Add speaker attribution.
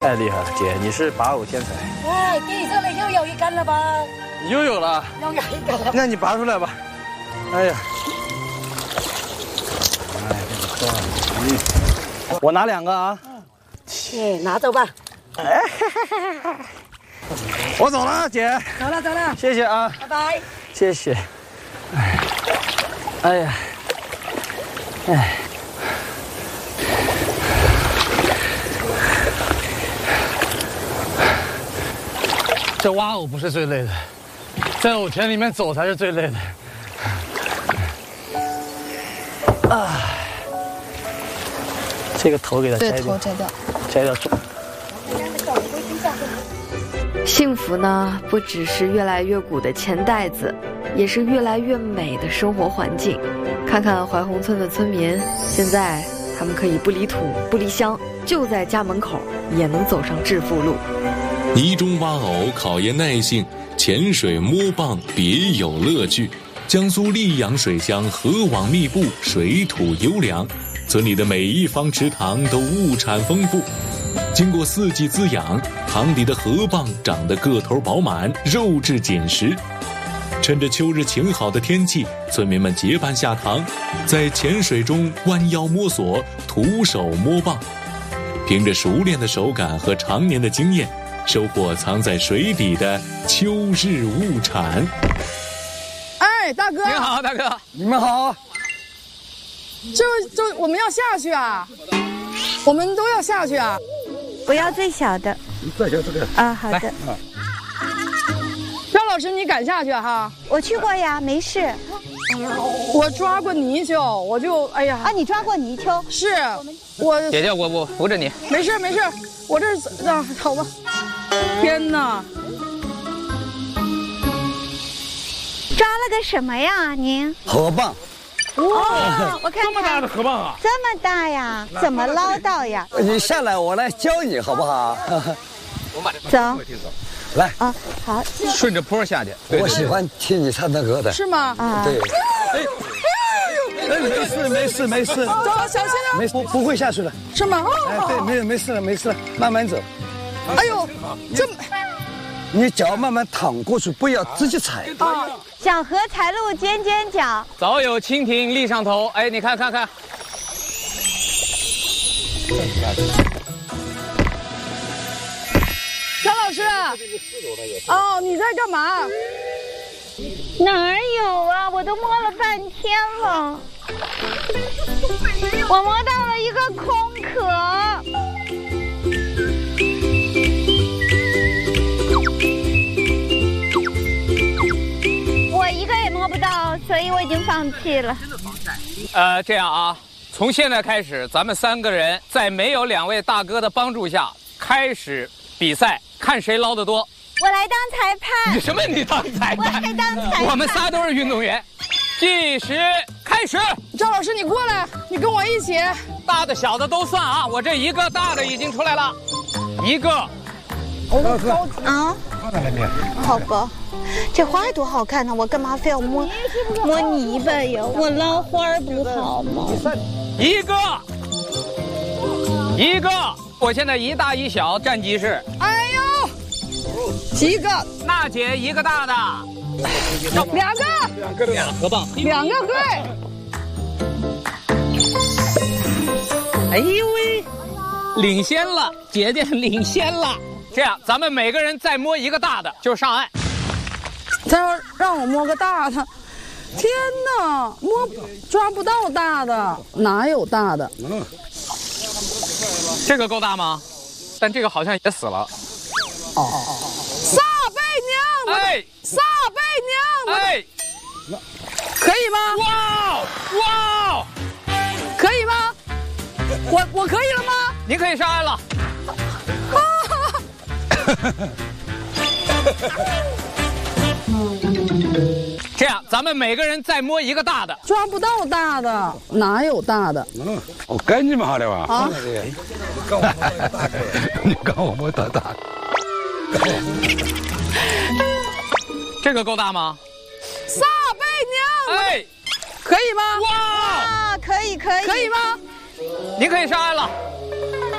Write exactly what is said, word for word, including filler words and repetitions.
Speaker 1: 太厉害了，姐，你是拔藕天才。
Speaker 2: 哎，地上了又有一根了吧？
Speaker 1: 又有了，
Speaker 2: 又有一根了。
Speaker 1: 那你拔出来吧。哎呀，哎，这个断了。我拿两个啊。
Speaker 2: 哎，拿走吧。
Speaker 1: 哎，我走了，姐。
Speaker 2: 走了，走了。
Speaker 1: 谢谢啊。
Speaker 2: 拜拜。
Speaker 1: 谢谢。哎，哎呀，哎。这挖藕不是最累的，在藕田里面走才是最累的。啊，这个头给它摘掉，
Speaker 3: 对，头摘掉，
Speaker 1: 摘掉重。
Speaker 4: 幸福呢，不只是越来越鼓的钱袋子，也是越来越美的生活环境。看看怀洪村的村民，现在他们可以不离土不离乡，就在家门口也能走上致富路。
Speaker 5: 泥中挖藕考验耐性，潜水摸蚌别有乐趣。江苏溧阳水乡河网密布，水土优良，村里的每一方池塘都物产丰富。经过四季滋养，塘底的河蚌长得个头饱满，肉质紧实。趁着秋日晴好的天气，村民们结伴下塘，在浅水中弯腰摸索，徒手摸蚌。凭着熟练的手感和常年的经验，收获藏在水底的秋日物产。
Speaker 3: 哎，大哥！
Speaker 6: 你好，大哥。
Speaker 1: 你们好。
Speaker 3: 就就我们要下去啊，我们都要下去啊。
Speaker 7: 我要最小的。
Speaker 1: 最小这个。
Speaker 7: 啊，好的。
Speaker 3: 张老师，你敢下去哈？
Speaker 7: 我去过呀，没事。
Speaker 3: 我抓过泥鳅，我就哎呀。
Speaker 7: 啊，你抓过泥鳅？
Speaker 3: 是，我。
Speaker 6: 姐姐，我我扶着你。
Speaker 3: 没事没事，我这啊，好吧。天哪！
Speaker 7: 抓了个什么呀？您？
Speaker 1: 河蚌。
Speaker 7: 哇，我看看。
Speaker 1: 这么大的河蚌啊！
Speaker 7: 这么大呀？怎么捞到呀？
Speaker 1: 你下来，我来教你好不好？
Speaker 7: 走。
Speaker 1: 来
Speaker 7: 啊，好。
Speaker 6: 顺着坡下去。
Speaker 1: 我喜欢听你唱的歌的。
Speaker 3: 是吗？
Speaker 7: 啊。
Speaker 1: 对。哎，没事没事没事。
Speaker 3: 走，小心点。
Speaker 1: 没不不会下去的。
Speaker 3: 是吗？
Speaker 1: 哎，对，没有没事了没事了，慢慢走。
Speaker 3: 哎呦，这
Speaker 1: 你脚慢慢躺过去，不要直接踩。
Speaker 7: 啊，小荷才露尖尖角，
Speaker 6: 早有蜻蜓立上头。哎，你看看看。
Speaker 3: 张老师，哦，你在干嘛？
Speaker 7: 哪儿有啊？我都摸了半天了，我摸到了一个空壳。我一个也摸不到，所以我已经放弃了。
Speaker 6: 呃，这样啊，从现在开始，咱们三个人在没有两位大哥的帮助下，开始比赛，看谁捞得多。
Speaker 7: 我来当裁判。
Speaker 6: 你什么？你当裁判？
Speaker 7: 我来当裁判。
Speaker 6: 我们仨都是运动员。计时开始。
Speaker 3: 赵老师，你过来，你跟我一起。
Speaker 6: 大的小的都算啊，我这一个大的已经出来了，一个。
Speaker 7: 哦啊，好吧，这花多好看呢，我干嘛非要摸摸泥巴呀？我捞花不好吗？
Speaker 6: 一个，一个，我现在一大一小占几式。
Speaker 3: 哎呦，一个，
Speaker 6: 娜姐一个大的，
Speaker 3: 两个，
Speaker 6: 两个两个棒，
Speaker 3: 两个对。
Speaker 6: 哎呦喂，领先了，姐姐领先了。这样，咱们每个人再摸一个大的就上岸。
Speaker 3: 他要让我摸个大的，天哪，摸抓不到大的，哪有大的？嗯，
Speaker 6: 这个够大吗？但这个好像也死了。
Speaker 3: 哦，撒贝宁，
Speaker 6: 哎，
Speaker 3: 撒贝宁，
Speaker 6: 哎，
Speaker 3: 可以吗？
Speaker 6: 哇哇，
Speaker 3: 可以吗？我我可以了吗？
Speaker 6: 您可以上岸了。这样，咱们每个人再摸一个大的。
Speaker 3: 抓不到大的，哪有大的？
Speaker 8: 嗯，我跟你们好了吧？
Speaker 3: 啊，
Speaker 8: 你跟我摸大大。
Speaker 6: 这个够大吗？
Speaker 3: 撒贝宁，
Speaker 6: 哎，
Speaker 3: 可以吗？
Speaker 6: 哇，
Speaker 7: 啊，可以可以，
Speaker 3: 可以吗？
Speaker 6: 您可以上岸了。